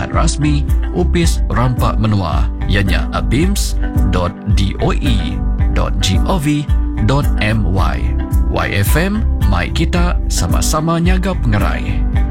laman rasmi Opis Rampak Menua, ianya abims.doe.gov.my. YFM, mai kita sama-sama nyaga pengerai.